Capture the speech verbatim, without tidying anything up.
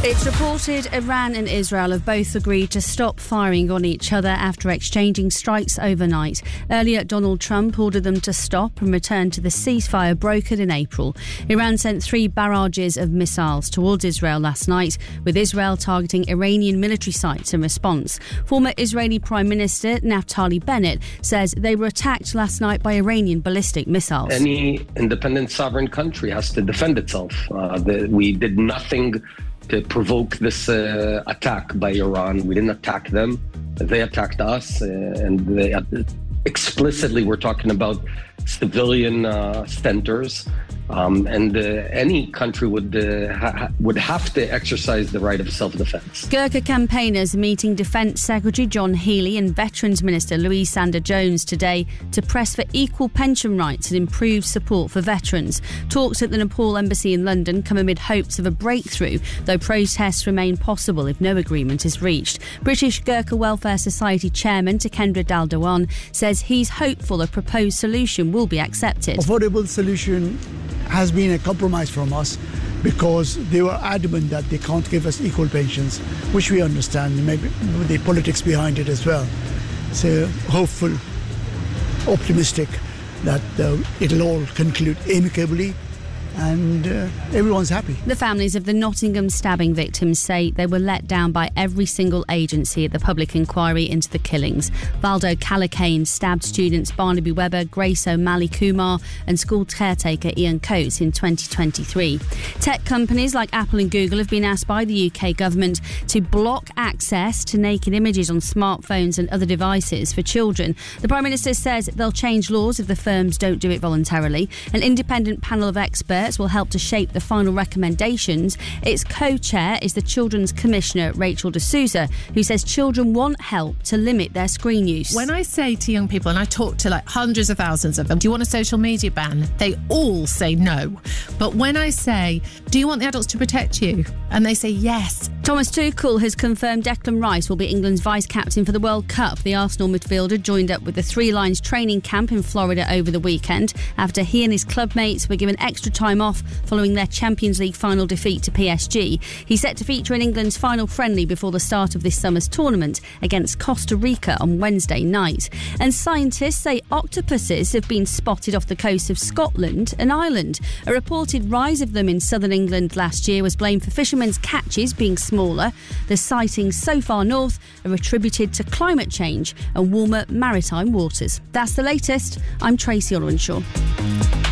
It's reported Iran and Israel have both agreed to stop firing on each other after exchanging strikes overnight. Earlier, Donald Trump ordered them to stop and return to the ceasefire brokered in April. Iran sent three barrages of missiles towards Israel last night, with Israel targeting Iranian military sites in response. Former Israeli Prime Minister Naftali Bennett says they were attacked last night by Iranian ballistic missiles. Any independent sovereign country has to defend itself. Uh, the, we did nothing to provoke this uh, attack by Iran. We didn't attack them. They attacked us, uh, and they uh, explicitly we're talking about civilian uh, centers. Um, and uh, any country would uh, ha- would have to exercise the right of self-defense. Gurkha campaigners meeting Defence Secretary John Healey and Veterans Minister Louise Sanders-Jones today to press for equal pension rights and improved support for veterans. Talks at the Nepal Embassy in London come amid hopes of a breakthrough, though protests remain possible if no agreement is reached. British Gurkha Welfare Society Chairman Tikendra Dal Dewan says he's hopeful a proposed solution will be accepted. Affordable solution has been a compromise from us because they were adamant that they can't give us equal pensions, which we understand, maybe the politics behind it as well. So hopeful, optimistic that uh, it'll all conclude amicably and uh, everyone's happy. The families of the Nottingham stabbing victims say they were let down by every single agency at the public inquiry into the killings. Valdo Calacane stabbed students Barnaby Webber, Grace O'Malley Kumar and school caretaker Ian Coates in twenty twenty-three. Tech companies like Apple and Google have been asked by the U K government to block access to naked images on smartphones and other devices for children. The Prime Minister says they'll change laws if the firms don't do it voluntarily. An independent panel of experts will help to shape the final recommendations. Its co-chair is the Children's Commissioner, Rachel de Souza, who says children want help to limit their screen use. When I say to young people, and I talk to like hundreds of thousands of them, do you want a social media ban? They all say no. But when I say, do you want the adults to protect you? And they say yes. Thomas Tuchel has confirmed Declan Rice will be England's vice-captain for the World Cup. The Arsenal midfielder joined up with the Three Lions training camp in Florida over the weekend after he and his club mates were given extra time off following their Champions League final defeat to P S G. He's set to feature in England's final friendly before the start of this summer's tournament against Costa Rica on Wednesday night. And scientists say octopuses have been spotted off the coast of Scotland and Ireland. A reported rise of them in southern England last year was blamed for fishermen's catches being smaller. The sightings so far north are attributed to climate change and warmer maritime waters. That's the latest. I'm Tracy Olwenshaw.